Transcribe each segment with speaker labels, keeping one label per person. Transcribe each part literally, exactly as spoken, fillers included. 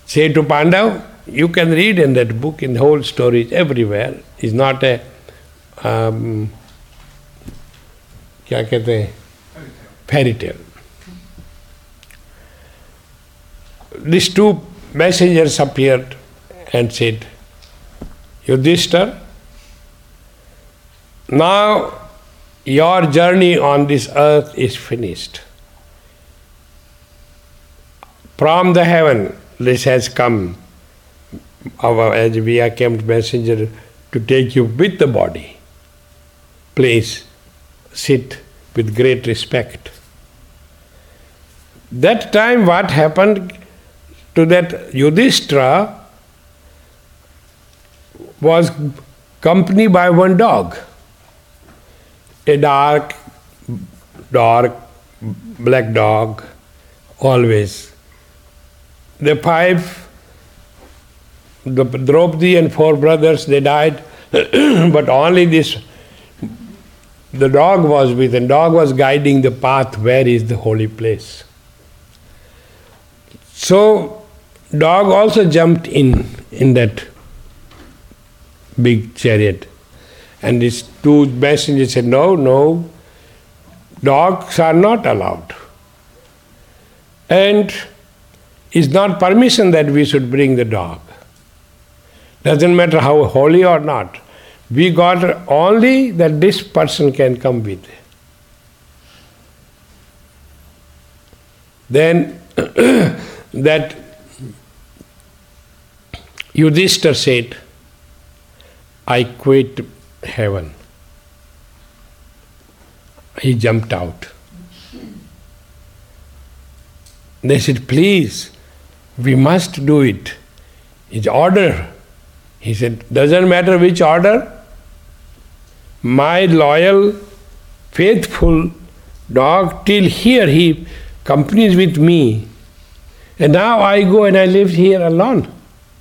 Speaker 1: say to Pandav, you can read in that book, in the whole stories, everywhere. It's not a, um, क्या कहते हैं, fairy tale. These two messengers appeared and said, Yudhishthira, now your journey on this earth is finished. From the heaven, this has come, our, as we are came messenger, to take you with the body. Please sit with great respect. That time what happened to that Yudhishthira was accompanied by one dog. A dark, dark, black dog, always. The five, the Draupadi and four brothers, they died, but only this, the dog was with, and dog was guiding the path where is the holy place. So, dog also jumped in, in that big chariot. And these two messengers said, no, no, dogs are not allowed. And it's not permission that we should bring the dog. Doesn't matter how holy or not. We got only that this person can come with. Then that Yudhishthira said, I quit heaven. He jumped out. They said, please, we must do it. It's order. He said, doesn't matter which order. My loyal, faithful dog, till here he accompanies with me. And now I go and I live here alone.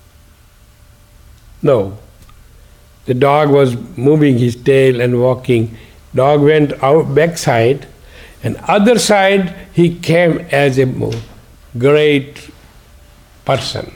Speaker 1: No. The dog was moving his tail and walking. Dog went out backside, and other side he came as a great person,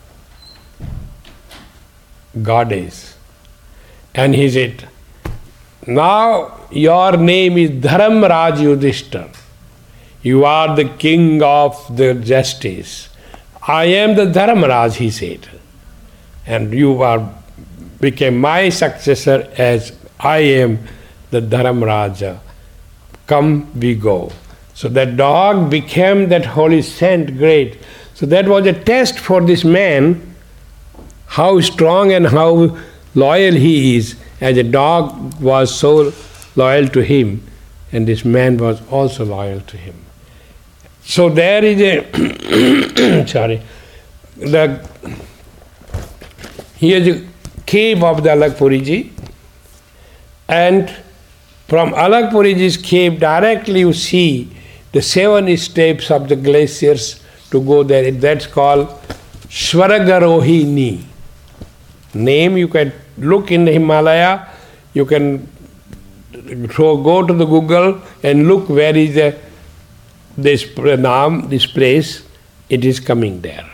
Speaker 1: goddess. And he said, now your name is Dharamraj Yudhishthira. You are the king of the justice. I am the Dharamraj, he said. And you are became my successor as I am the Dharamraja. Come, we go. So that dog became that holy saint, great. So that was a test for this man, how strong and how loyal he is, as a dog was so loyal to him, and this man was also loyal to him. So there is a, sorry, the, here is a cave of the Alakpuriji, and from Alakpuriji's cave directly you see the seven steps of the glaciers to go there. That's called Shwaragarohini. Name you can look in the Himalaya, you can so go to the Google and look where is the, this Pranam, this place, it is coming there.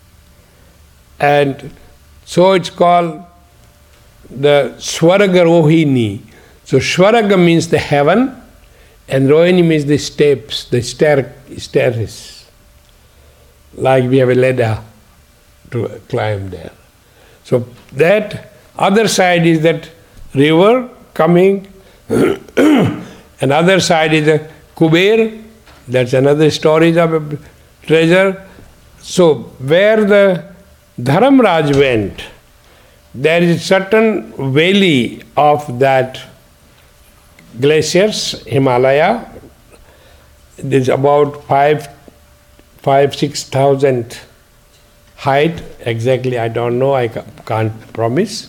Speaker 1: And so it's called the Swaragarohini. So Swaraga means the heaven, and Rohini means the steps, the stair, stairs. Like we have a ladder to climb there. So that other side is that river coming, and other side is the Kuber, that's another storage of a treasure. So where the Dharamraj went, there is a certain valley of that glaciers, Himalaya. There's about five, five, six thousand height. Exactly, I don't know. I can't promise.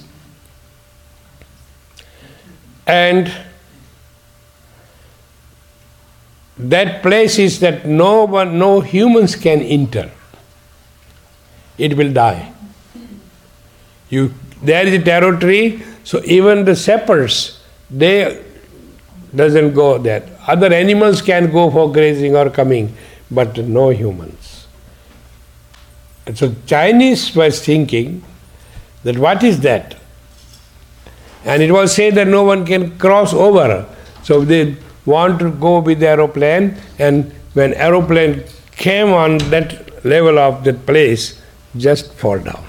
Speaker 1: And that place is that no one, no humans can enter. It will die. You, there is a territory, so even the shepherds, they doesn't go there. Other animals can go for grazing or coming, but no humans. So Chinese was thinking that what is that? And it was said that no one can cross over. So they want to go with the aeroplane, and when aeroplane came on that level of that place, just fall down.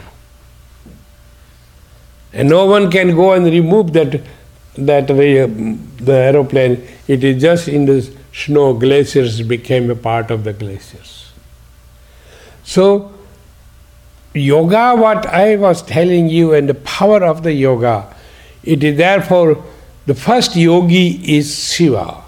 Speaker 1: And no one can go and remove that that uh, the aeroplane. It is just in the snow. Glaciers became a part of the glaciers. So yoga, what I was telling you, and the power of the yoga, it is therefore the first yogi is Shiva.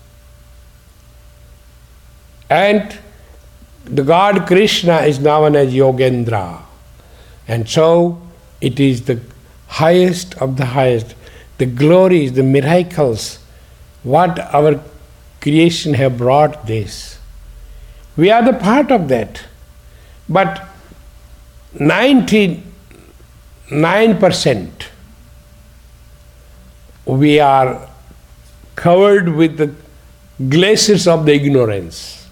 Speaker 1: And the God Krishna is known as Yogendra. And so it is the highest of the highest. The glories, the miracles, what our creation have brought this. We are the part of that. But ninety-nine percent we are covered with the glaciers of the ignorance.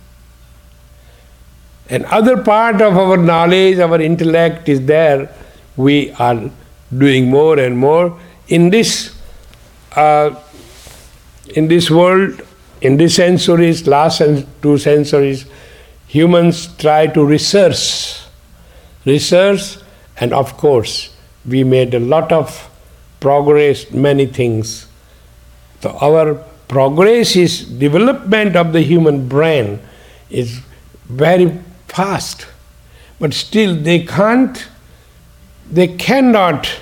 Speaker 1: And other part of our knowledge, our intellect is there. We are doing more and more. In this uh, in this world, in these centuries, last two centuries, humans try to research. Research, and of course, we made a lot of progress, many things. So our progress is development of the human brain is very fast, but still they can't, they cannot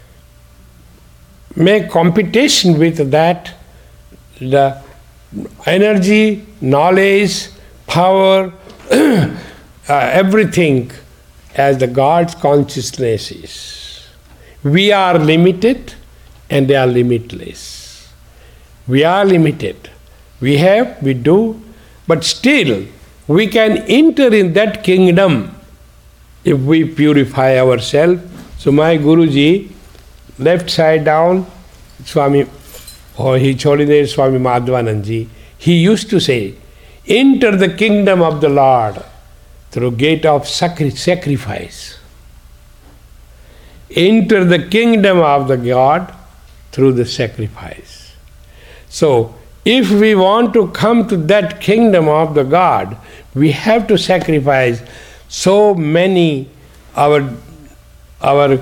Speaker 1: make competition with that, the energy, knowledge, power, uh, everything as the God's consciousness is. We are limited and they are limitless. We are limited. We have, we do, but still we can enter in that kingdom if we purify ourselves. So my Guruji, left side down, Swami, or His Holiness Swami Madhvananji, he used to say, enter the kingdom of the Lord through gate of sacri- sacrifice. Enter the kingdom of the God through the sacrifice. So, if we want to come to that kingdom of the God, we have to sacrifice so many our our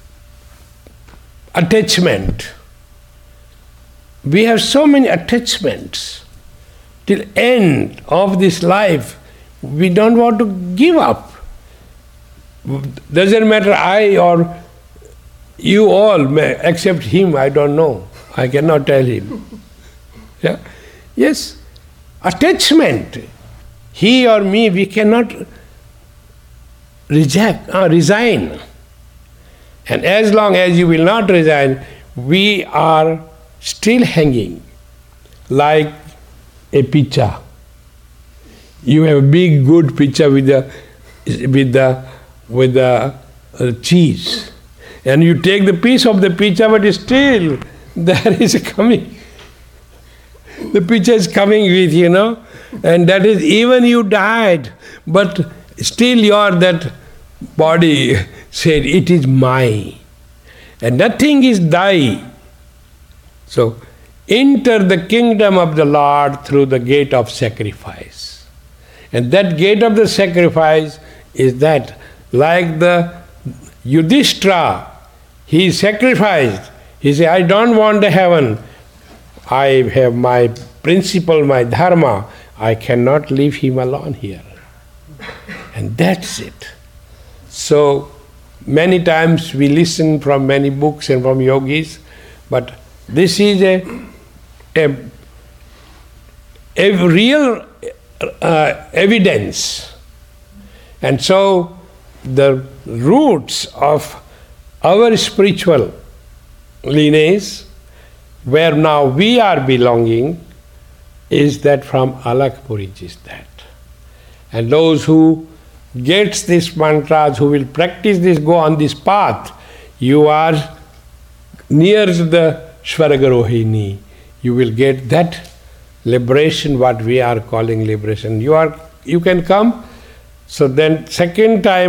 Speaker 1: attachment. We have so many attachments. Till end of this life, we don't want to give up. Doesn't matter I or you all, may, except him, I don't know. I cannot tell him. Yeah? Yes, attachment. He or me, we cannot reject, uh, resign. And as long as you will not resign, we are still hanging like a pitcher. You have a big, good pitcher with the with the with the uh, cheese, and you take the piece of the pitcher, but still there is coming. The pitcher is coming with, you know, and that is even you died, but still your that body said it is mine, and nothing is thy. So enter the kingdom of the Lord through the gate of sacrifice. And that gate of the sacrifice is that, like the Yudhishthira, he sacrificed. He said, I don't want the heaven. I have my principle, my dharma. I cannot leave him alone here. And that's it. So, many times we listen from many books and from yogis, but this is a, a, a real Uh, evidence. And so the roots of our spiritual lineage, where now we are belonging, is that from Alakpurij is that. And those who gets this mantras, who will practice this, go on this path, you are near the Swargarohini. You will get that liberation, what we are calling liberation. You are, you can come. So then second time